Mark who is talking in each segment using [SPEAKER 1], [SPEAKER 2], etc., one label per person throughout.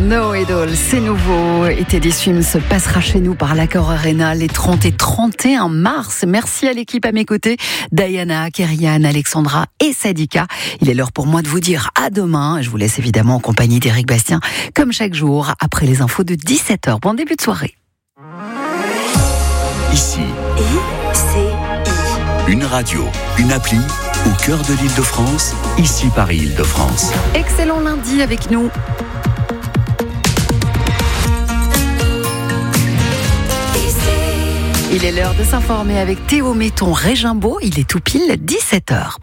[SPEAKER 1] No Idol, c'est nouveau. Et Teddy Swims se passera chez nous par l'Accor Arena les 30 et 31 mars. Merci à l'équipe à mes côtés, Diana, Kerian, Alexandra et Sadika. Il est l'heure pour moi de vous dire à demain. Je vous laisse évidemment en compagnie d'Éric Bastien, comme chaque jour, après les infos de 17h. Bon début de soirée.
[SPEAKER 2] Ici, une radio, une appli, au cœur de l'Île-de-France, ici Paris-Île-de-France.
[SPEAKER 1] Excellent lundi avec nous. Il est l'heure de s'informer avec Théo Metton-Régimbaud. Il est tout pile 17h.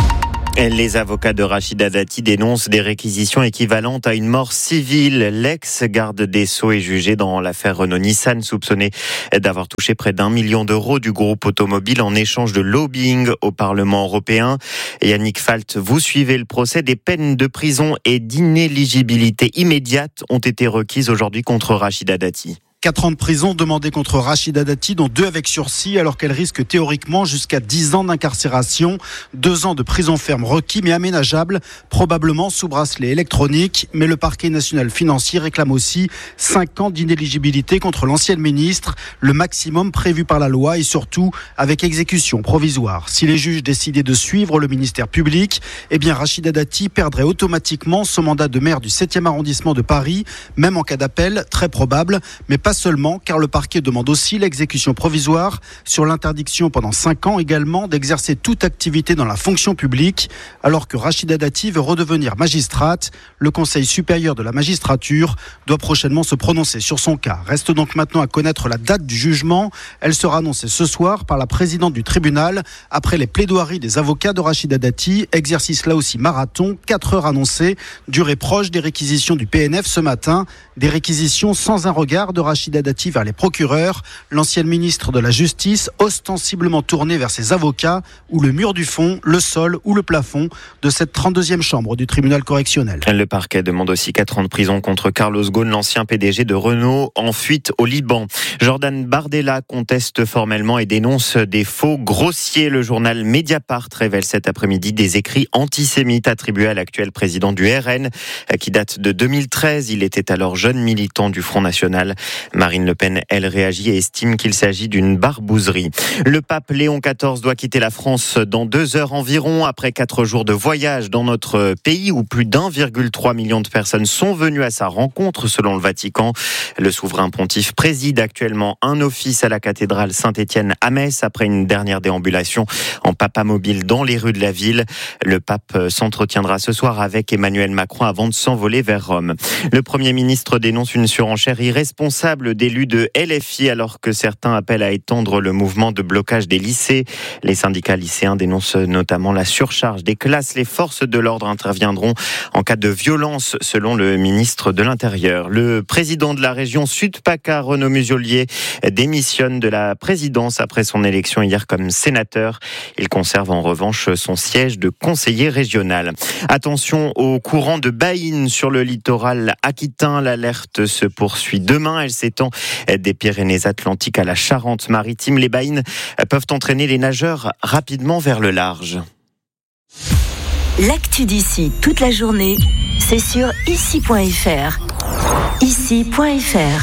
[SPEAKER 3] Les avocats de Rachida Dati dénoncent des réquisitions équivalentes à une mort civile. L'ex-garde des Sceaux est jugé dans l'affaire Renault-Nissan, soupçonné d'avoir touché près d'1 million d'euros du groupe automobile en échange de lobbying au Parlement européen. Yannick Falt, vous suivez le procès. Des peines de prison et d'inéligibilité immédiate ont été requises aujourd'hui contre Rachida Dati.
[SPEAKER 4] 4 ans de prison demandés contre Rachida Dati, dont 2 avec sursis, alors qu'elle risque théoriquement jusqu'à 10 ans d'incarcération. 2 ans de prison ferme requis, mais aménageables, probablement sous bracelet électronique. Mais le parquet national financier réclame aussi 5 ans d'inéligibilité contre l'ancienne ministre, le maximum prévu par la loi et surtout avec exécution provisoire. Si les juges décidaient de suivre le ministère public, eh bien Rachida Dati perdrait automatiquement son mandat de maire du 7e arrondissement de Paris, même en cas d'appel, très probable, mais pas seulement, car le parquet demande aussi l'exécution provisoire sur l'interdiction pendant 5 ans également d'exercer toute activité dans la fonction publique, alors que Rachida Dati veut redevenir magistrate. Le Conseil supérieur de la magistrature doit prochainement se prononcer sur son cas. Reste donc maintenant à connaître la date du jugement. Elle sera annoncée ce soir par la présidente du tribunal, après les plaidoiries des avocats de Rachida Dati. Exercice là aussi marathon, 4 heures annoncées, durée proche des réquisitions du PNF ce matin. Des réquisitions sans un regard de Rachida Dati vers les procureurs. L'ancienne ministre de la Justice, ostensiblement tournée vers ses avocats, ou le mur du fond, le sol ou le plafond de cette 32e chambre du tribunal correctionnel.
[SPEAKER 3] Le parquet demande aussi 4 ans de prison contre Carlos Ghosn, l'ancien PDG de Renault, en fuite au Liban. Jordan Bardella conteste formellement et dénonce des faux grossiers. Le journal Mediapart révèle cet après-midi des écrits antisémites attribués à l'actuel président du RN, qui date de 2013. Il était alors jeune militant du Front National. Marine Le Pen, elle, réagit et estime qu'il s'agit d'une barbouzerie. Le pape Léon XIV doit quitter la France dans 2 heures environ, après 4 jours de voyage dans notre pays où plus d'1,3 million de personnes sont venues à sa rencontre, selon le Vatican. Le souverain pontife préside actuellement un office à la cathédrale Saint-Étienne à Metz, après une dernière déambulation en papamobile dans les rues de la ville. Le pape s'entretiendra ce soir avec Emmanuel Macron avant de s'envoler vers Rome. Le Premier ministre dénonce une surenchère irresponsable d'élus de LFI, alors que certains appellent à étendre le mouvement de blocage des lycées. Les syndicats lycéens dénoncent notamment la surcharge des classes. Les forces de l'ordre interviendront en cas de violence, selon le ministre de l'Intérieur. Le président de la région Sud-PACA, Renaud Muselier, démissionne de la présidence après son élection hier comme sénateur. Il conserve en revanche son siège de conseiller régional. Attention au courant de Baïne sur le littoral aquitain. L'alerte se poursuit demain. Elle s'étend des Pyrénées-Atlantiques à la Charente-Maritime. Les baïnes peuvent entraîner les nageurs rapidement vers le large.
[SPEAKER 5] L'actu d'ici toute la journée, c'est sur ici.fr. Ici.fr.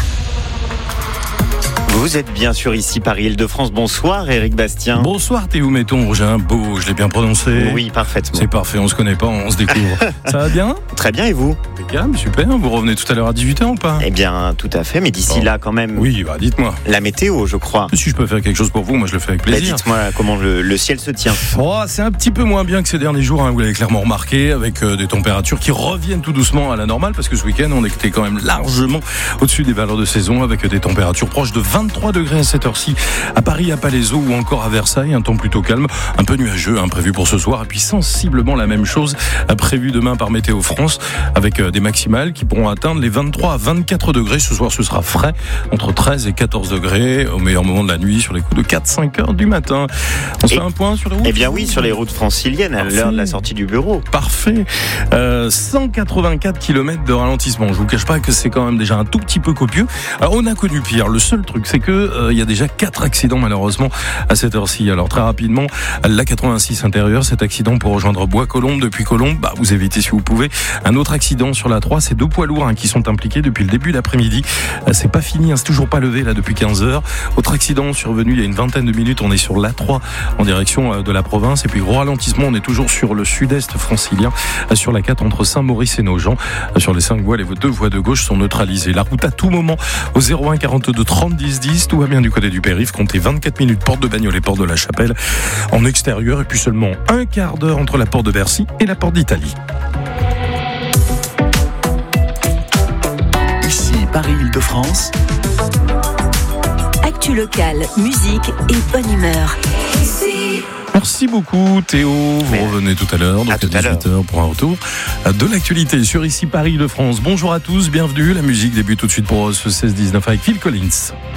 [SPEAKER 3] Vous êtes bien sûr ici Paris-Île-de-France. Bonsoir Éric Bastien.
[SPEAKER 6] Bonsoir Théo Metton-Régimbaud, je l'ai bien prononcé.
[SPEAKER 3] Oui, parfaitement.
[SPEAKER 6] C'est parfait, on se connaît pas, on se découvre. Ça va bien ?
[SPEAKER 3] Très bien, et vous ?
[SPEAKER 6] Impeccable, super. Vous revenez tout à l'heure à 18h ou pas ?
[SPEAKER 3] Eh bien, tout à fait, mais d'ici là quand même.
[SPEAKER 6] Oui, dites-moi.
[SPEAKER 3] La météo, je crois.
[SPEAKER 6] Si je peux faire quelque chose pour vous, moi je le fais avec plaisir.
[SPEAKER 3] Dites-moi comment le ciel se tient.
[SPEAKER 6] C'est un petit peu moins bien que ces derniers jours, vous l'avez clairement remarqué, avec des températures qui reviennent tout doucement à la normale, parce que ce week-end on était quand même largement au-dessus des valeurs de saison, avec des températures proches de 23 degrés à cette heure-ci à Paris, à Palaiseau ou encore à Versailles. Un temps plutôt calme, un peu nuageux, prévu pour ce soir, et puis sensiblement la même chose prévu demain par Météo France, avec des maximales qui pourront atteindre les 23 à 24 degrés. Ce soir ce sera frais, entre 13 et 14 degrés au meilleur moment de la nuit, sur les coups de 4-5 heures du matin. On se fait un point sur les routes ?
[SPEAKER 3] Eh bien oui, sur les routes franciliennes, à l'heure de la sortie du bureau.
[SPEAKER 6] Parfait. 184 km de ralentissement. Je vous cache pas que c'est quand même déjà un tout petit peu copieux. Alors, on a connu pire. Le seul truc, c'est que il y a déjà 4 accidents malheureusement à cette heure-ci. Alors très rapidement, la 86 intérieure, cet accident pour rejoindre Bois-Colombes depuis Colombes, vous évitez si vous pouvez. Un autre accident sur la l'A3. C'est 2 poids lourds qui sont impliqués depuis le début d'après-midi. C'est pas fini, c'est toujours pas levé là depuis 15h. Autre accident survenu il y a une vingtaine de minutes. On est sur l'A3 en direction de la province. Et puis gros ralentissement, on est toujours sur le sud-est francilien, sur la 4 entre Saint-Maurice et Nogent. Sur les 5 voies, les 2 voies de gauche sont neutralisées. La route à tout moment au 01 42 30 10 10. Tout va bien du côté du périph'. Comptez 24 minutes porte de Bagnoles et porte de la Chapelle en extérieur. Et puis seulement un quart d'heure entre la porte de Bercy et la porte d'Italie.
[SPEAKER 2] Ici Paris-Île-de-France.
[SPEAKER 5] Actu locale, musique et bonne humeur.
[SPEAKER 6] Merci beaucoup Théo, vous revenez tout à l'heure, donc à 18h pour un retour de l'actualité sur Ici Paris-Île-de-France. Bonjour à tous, bienvenue, la musique débute tout de suite pour ce 16-19 avec Phil Collins.